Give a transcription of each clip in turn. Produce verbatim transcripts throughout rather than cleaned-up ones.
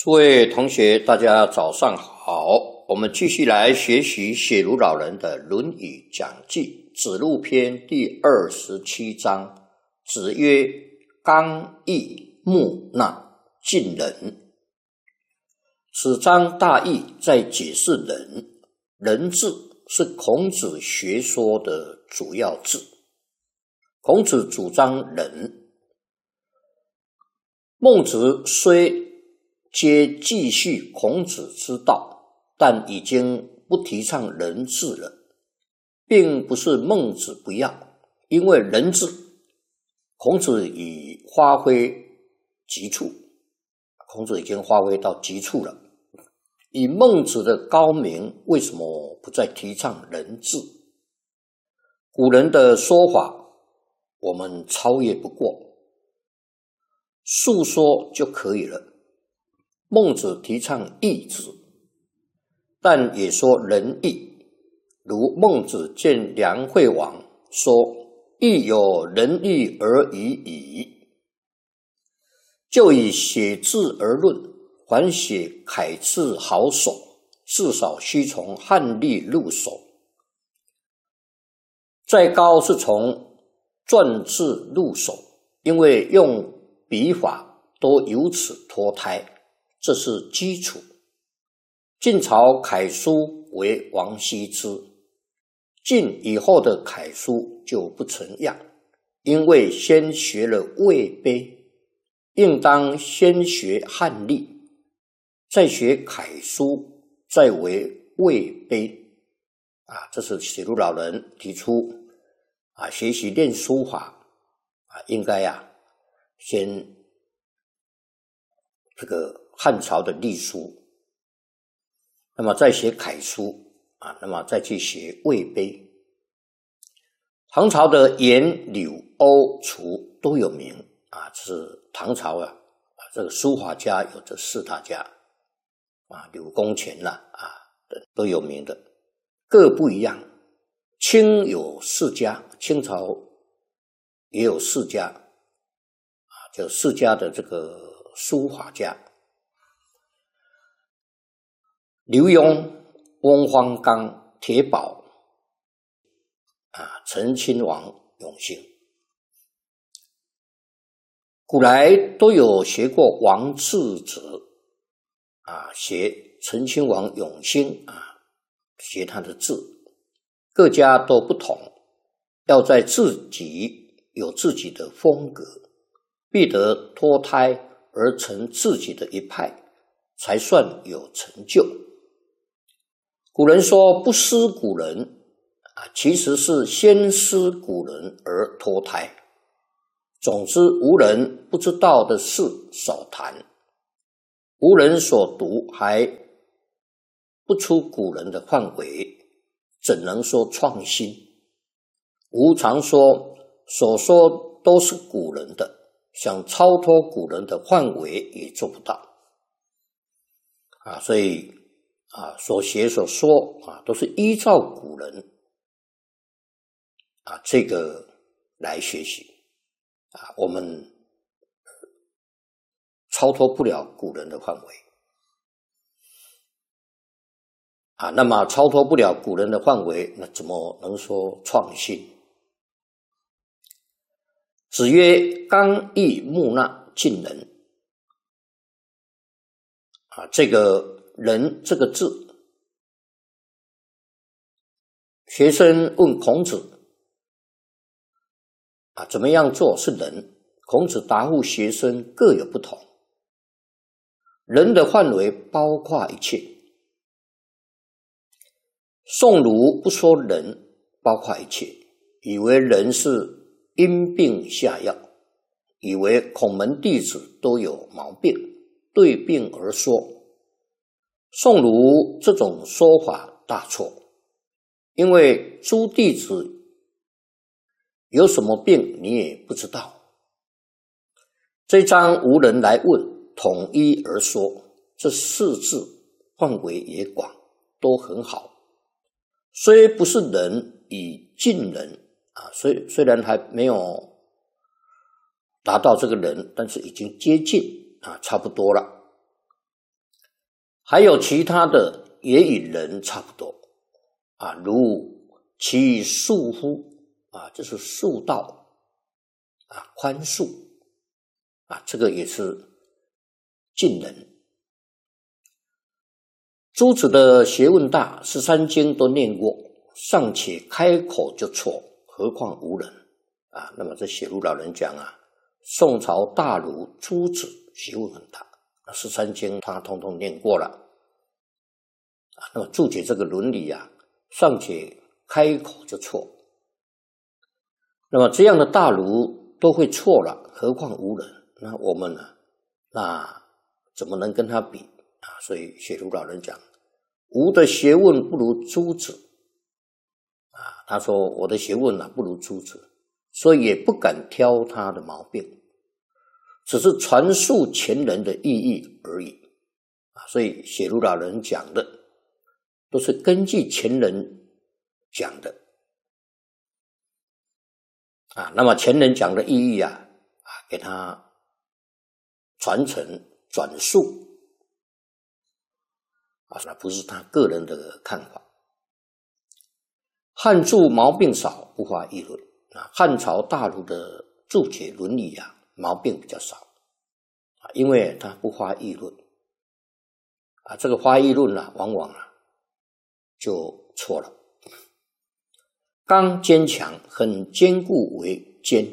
诸位同学，大家早上好。我们继续来学习写如老人的《论语讲记》子路篇第二十七章。子曰：刚毅木讷，近人。此章大意在解释仁。仁字是孔子学说的主要字。孔子主张仁。孟子虽皆继续孔子之道，但已经不提倡仁字了，并不是孟子不要，因为仁字孔子已发挥极处，孔子已经发挥到极处了。以孟子的高明，为什么不再提倡仁字？古人的说法我们超越不过，述说就可以了。孟子提倡义字，但也说仁义，如孟子见梁惠王说：亦有仁义而已矣。就以写字而论，凡写楷字好手，至少须从汉隶入手。再高是从篆字入手，因为用笔法都由此脱胎，这是基础。晋朝楷书为王羲之，晋以后的楷书就不成样，因为先学了魏碑，应当先学汉隶，再学楷书，再为魏碑。啊，这是写如老人提出啊，学习练书法啊，应该啊先这个汉朝的隶书，那么再写楷书啊，那么再去学魏碑。唐朝的颜柳欧楚都有名啊，这是唐朝啊，啊这个书法家有这四大家啊，柳公权呐 啊, 啊都有名的，各不一样。清有四家，清朝也有四家啊，就四家的这个书法家。刘墉、翁方刚、铁宝啊，陈亲王、永兴，古来都有学过王字者啊，学陈亲王、永兴啊，学他的字，各家都不同，要在自己有自己的风格，必得脱胎而成自己的一派，才算有成就。古人说不思古人啊，其实是先思古人而脱胎。总之，无人不知道的事少谈，无人所读还不出古人的范围，怎能说创新？吾常说，所说都是古人的，想超脱古人的范围也做不到啊，所以啊，所学所说啊，都是依照古人啊这个来学习啊，我们超脱不了古人的范围啊。那么超脱不了古人的范围，那怎么能说创新？子曰：刚毅木讷，近人。啊，这个人这个字，学生问孔子啊，怎么样做是仁？孔子答复学生各有不同。仁的范围包括一切。宋儒不说仁包括一切，以为仁是因病下药，以为孔门弟子都有毛病，对病而说。宋儒这种说法大错，因为诸弟子有什么病你也不知道。这章无人来问，统一而说，这四字范围也广，都很好。虽不是仁，以近人啊，虽虽然还没有达到这个人，但是已经接近啊，差不多了。 还有其他的也与人差不多啊，如其恕乎啊，就是恕道啊，宽恕啊，这个也是近人。诸子的学问大，十三经都念过，尚且开口就错，何况无人啊？那么这显如老人讲啊，宋朝大儒诸子学问很大，十三经他通通念过了啊。那么注解这个伦理啊，尚且开口就错，那么这样的大儒都会错了，何况无人？那我们呢？那怎么能跟他比啊？所以显如老人讲，吾的学问不如诸子啊。他说我的学问啊不如诸子，所以也不敢挑他的毛病，只是传述前人的意义而已啊。所以显如老人讲的都是根据前人讲的啊。那么前人讲的意义啊啊，给他传承转述啊，那不是他个人的看法。汉注毛病少，不发议论啊。汉朝大儒的注解伦理啊，毛病比较少啊，因为他不发议论啊。这个发议论啊，往往啊就错了。刚坚强，很坚固为坚。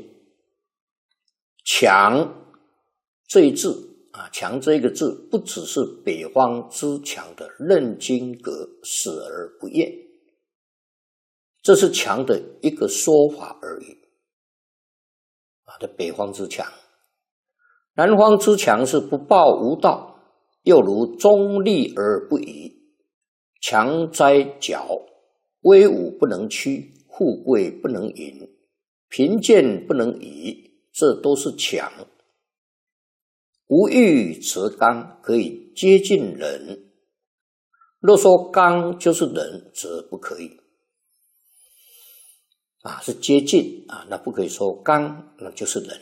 强这一字啊，强这一个字，不只是北方之强的任金阁死而不厌，这是强的一个说法而已啊。这北方之强，南方之强是不暴无道，又如中立而不移，强哉矫，威武不能屈，富贵不能淫，贫贱不能移，这都是强。无欲则刚，可以接近人。若说刚就是人，则不可以啊，是接近啊，那不可以说刚，那就是人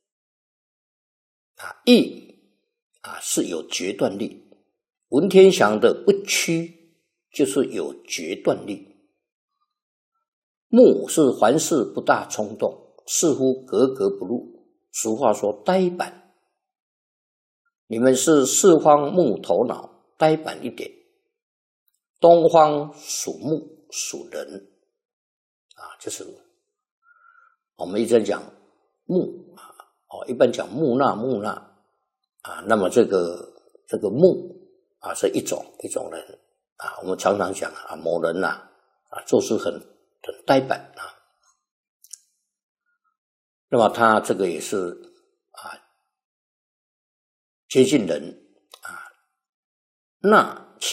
啊。义啊是有决断力，文天祥的不屈就是有决断力。木是凡事不大冲动，似乎格格不入，俗话说呆板。你们是四方木头脑，呆板一点。东方属木属人啊，就是我们一直在讲木啊，哦，一般讲木讷木讷啊，那么这个这个木啊是一种一种人啊，我们常常讲啊，某人呐 啊, 啊做事很很呆板啊，那么他这个也是啊接近人啊，那